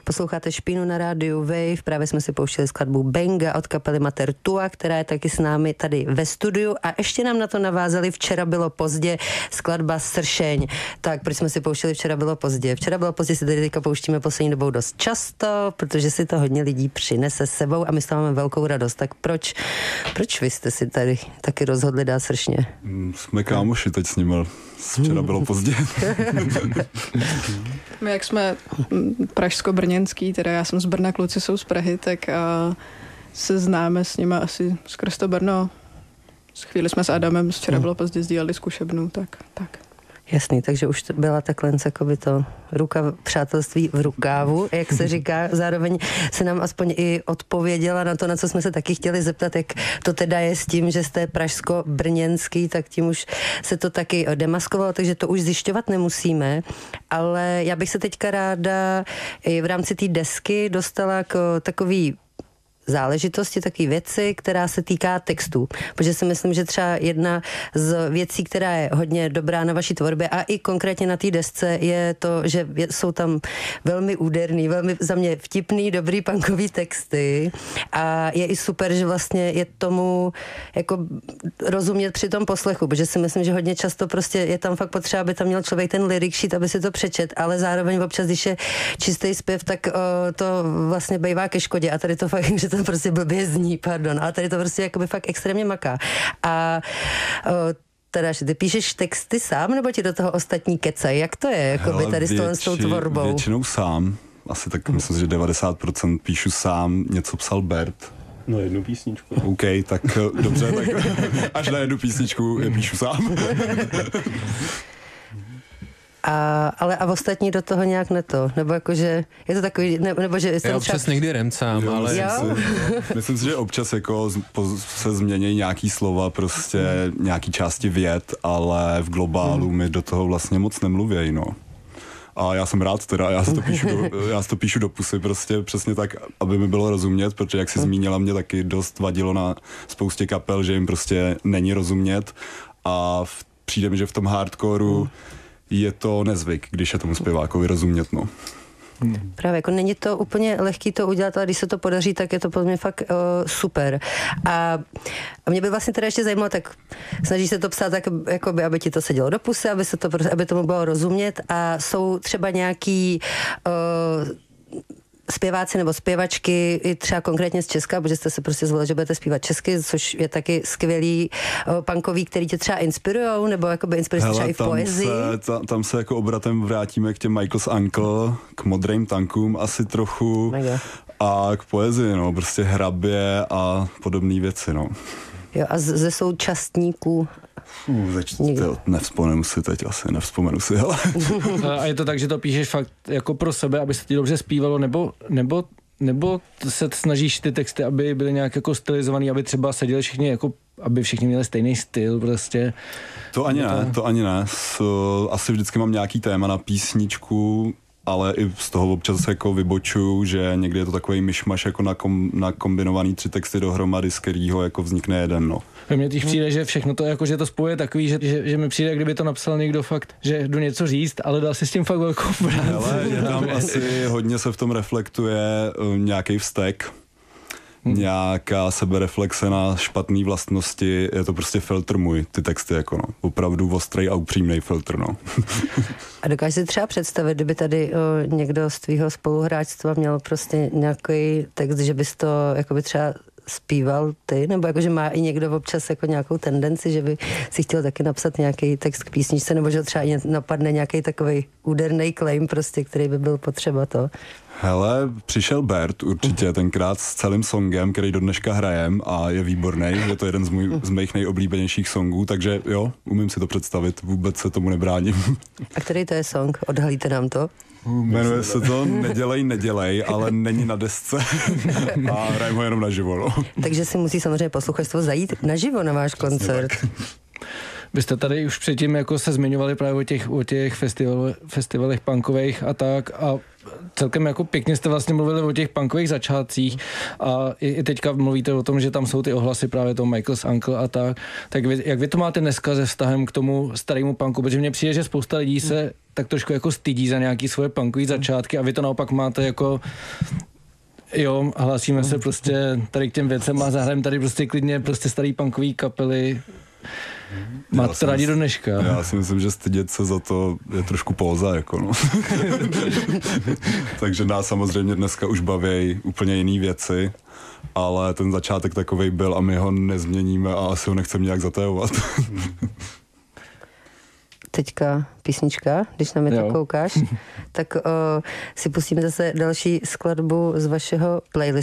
Posloucháte Špínu na rádiu Wave, právě jsme si pouštěli skladbu Benga od kapely Mater Tua, která je taky s námi tady ve studiu a ještě nám na to navázali Včera bylo pozdě skladba Sršeň. Tak proč jsme si pouštěli Včera bylo pozdě? Včera bylo pozdě si tady teďka pouštíme poslední dobou dost často, protože si to hodně lidí přinese s sebou a my s toho máme velkou radost. Tak proč vy jste si tady taky rozhodli dát Sršně? Jsme kámoši teď s nimi. Včera bylo pozdě. My jak jsme pražsko-brněnský, teda já jsem z Brna, kluci jsou z Prahy, tak se známe s nimi asi skrz to Brno. Chvíli jsme s Adamem, včera bylo pozdě, sdíleli zkušebnu, tak. Jasný, takže už to byla takhle jakoby to přátelství v rukávu, jak se říká. Zároveň se nám aspoň i odpověděla na to, na co jsme se taky chtěli zeptat, jak to teda je s tím, že jste pražsko-brněnský, tak tím už se to taky demaskovalo, takže to už zjišťovat nemusíme, ale já bych se teďka ráda i v rámci té desky dostala k takový záležitosti, takové věci, která se týká textů. Protože si myslím, že třeba jedna z věcí, která je hodně dobrá na vaší tvorbě a i konkrétně na té desce je to, že jsou tam velmi úderný, velmi za mě vtipný, dobrý punkový texty a je i super, že vlastně je tomu jako rozumět při tom poslechu, protože si myslím, že hodně často prostě je tam fakt potřeba, aby tam měl člověk ten lyric sheet, aby si to přečet, ale zároveň občas, když je čistý zpěv, tak to vlastně bývá ke škodě a tady to fakt, že to prostě blbě zní, pardon, ale tady to prostě jakoby fakt extrémně maká. A teda, že ty píšeš texty sám, nebo ti do toho ostatní kecají? Jak to je, jakoby tady s tou tvorbou? Většinou sám. Asi tak myslím, že 90% píšu sám. Něco psal Bert. No jednu písničku. OK, tak dobře, tak až na jednu písničku je píšu sám. Ale ostatní do toho nějak neto, nebo jakože je to takový, nebo že já občas někdy remcám, ale myslím si, že občas jako se změní nějaký slova, prostě nějaký části vět, ale v globálu mi do toho vlastně moc nemluvějí, no. A já jsem rád teda, já si to píšu do pusy prostě přesně tak, aby mi bylo rozumět, protože jak jsi zmínila, mě taky dost vadilo na spoustě kapel, že jim prostě není rozumět a přijde mi, že v tom hardcoreu je to nezvyk, když je tomu zpěvákovi rozumět, no. Právě, jako není to úplně lehký to udělat, ale když se to podaří, tak je to podle mě fakt super. A mě by vlastně teda ještě zajímalo, tak snaží se to psát tak, jakoby, aby ti to sedělo do pusy, aby tomu bylo rozumět a jsou třeba nějaký zpěváci nebo zpěvačky, i třeba konkrétně z Česka, protože jste se prostě zvolili, že budete zpívat česky, což je taky skvělý punkový, který tě třeba inspirujou, nebo jakoby inspirují třeba i v poezii. Tam se jako obratem vrátíme k těm Michael's Uncle, k Modrým tankům asi trochu a k poezii, no, prostě Hrabě a podobné věci, no. Jo, a ze současníků? Nevzpomenu si, hele. A je to tak, že to píšeš fakt jako pro sebe, aby se ti dobře zpívalo, nebo se snažíš ty texty, aby byly nějak jako stylizovaný, aby třeba seděli všichni, jako aby všichni měli stejný styl prostě? To ani ne. Asi vždycky mám nějaký téma na písničku, ale i z toho občas jako vybočuju, že někdy je to takový myšmaš jako nakombinovaný 3 texty dohromady, z kterýho jako vznikne jeden, no. Mně teď přijde, že všechno to jako, že to spojuje takový, že mi přijde, kdyby to napsal někdo fakt, že jdu něco říct, ale dal si s tím fakt velkou práci. Hele, je tam asi hodně se v tom reflektuje nějaký vztek, nějaká sebereflexe na špatné vlastnosti, je to prostě filtr můj, ty texty jako no, opravdu ostrý a upřímnej filtr, no. A dokážeš si třeba představit, kdyby tady někdo z tvýho spoluhráčstva měl prostě nějaký text, že bys to jakoby třeba zpíval ty, nebo jakože má i někdo občas jako nějakou tendenci, že by si chtěl taky napsat nějaký text k písničce, nebo že třeba napadne nějaký takový úderný claim prostě, který by byl potřeba to. Hele, přišel Bert určitě tenkrát s celým songem, který do dneška hrajem a je výborný, je to jeden z mých nejoblíbenějších songů, takže jo, umím si to představit, vůbec se tomu nebráním. A který to je song? Odhalíte nám to? Jmenuje se to Nedělej, ale není na desce a hrajem ho jenom naživo, no. Takže si musí samozřejmě posluchačstvo zajít naživo na váš koncert. Vy jste tady už předtím jako se zmiňovali právě o těch festivalech punkových a tak a celkem jako pěkně jste vlastně mluvili o těch punkových začátcích a i teďka mluvíte o tom, že tam jsou ty ohlasy právě toho Michael's Uncle a tak jak vy to máte dneska se vztahem k tomu starému punku, protože mně přijde, že spousta lidí se tak trošku jako stydí za nějaký svoje punkové začátky a vy to naopak máte jako jo, hlásíme se prostě tady k těm věcem a zahrajeme tady prostě klidně prostě starý punkový kapely. Máte to rádi do dneška. Já si myslím, že stydět se za to je trošku póza, jako no. Takže nás samozřejmě dneska už baví úplně jiný věci, ale ten začátek takovej byl a my ho nezměníme a asi ho nechceme nějak zatajovat. Teďka písnička, když na mě tak koukáš, tak si pustíme zase další skladbu z vašeho playlistu.